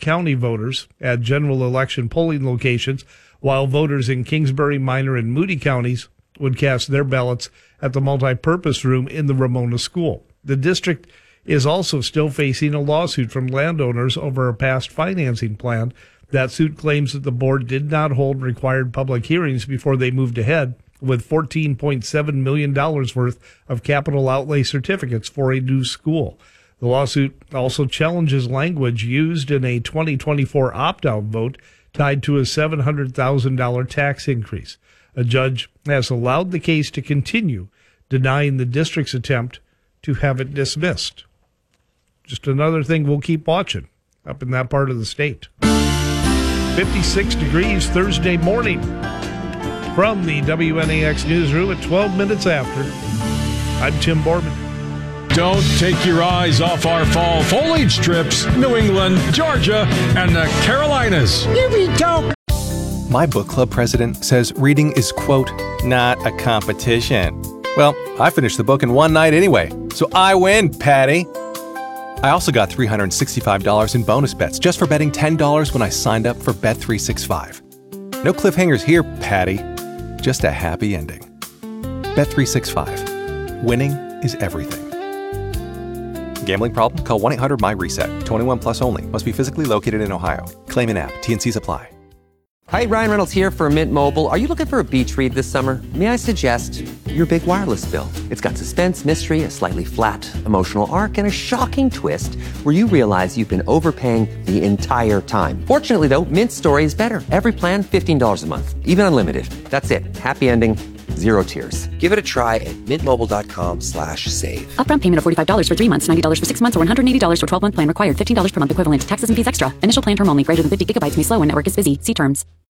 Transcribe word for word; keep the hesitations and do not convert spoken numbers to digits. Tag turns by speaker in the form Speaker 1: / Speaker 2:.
Speaker 1: County voters at general election polling locations, while voters in Kingsbury, Minor, and Moody counties would cast their ballots at the multipurpose room in the Ramona School. The district is also still facing a lawsuit from landowners over a past financing plan. That suit claims that the board did not hold required public hearings before they moved ahead with fourteen point seven million dollars worth of capital outlay certificates for a new school. The lawsuit also challenges language used in a twenty twenty-four opt-out vote tied to a seven hundred thousand dollars tax increase. A judge has allowed the case to continue, denying the district's attempt to have it dismissed. Just another thing we'll keep watching up in that part of the state. fifty-six degrees Thursday morning from the W N A X newsroom at twelve minutes after. I'm Tim Borman.
Speaker 2: Don't take your eyes off our fall foliage strips, New England, Georgia, and the Carolinas.
Speaker 3: Here we go.
Speaker 4: My book club president says reading is, quote, not a competition. Well, I finished the book in one night anyway, so I win, Patty. I also got three hundred sixty-five dollars in bonus bets just for betting ten dollars when I signed up for Bet three sixty-five. No cliffhangers here, Patty. Just a happy ending. Bet three sixty-five. Winning is everything. Gambling problem? Call one eight hundred M Y reset. twenty-one plus only. Must be physically located in Ohio. Claim in app. T and Cs apply.
Speaker 5: Hi, Ryan Reynolds here for Mint Mobile. Are you looking for a beach read this summer? May I suggest your big wireless bill? It's got suspense, mystery, a slightly flat emotional arc, and a shocking twist where you realize you've been overpaying the entire time. Fortunately, though, Mint's story is better. Every plan, fifteen dollars a month. Even unlimited. That's it. Happy ending. Zero tears. Give it a try at mintmobile.com slash save.
Speaker 6: Upfront payment of forty-five dollars for three months, ninety dollars for six months, or one hundred eighty dollars for twelve-month plan required. fifteen dollars per month equivalent. Taxes and fees extra. Initial plan term only. Greater than fifty gigabytes may slow when network is busy. See terms.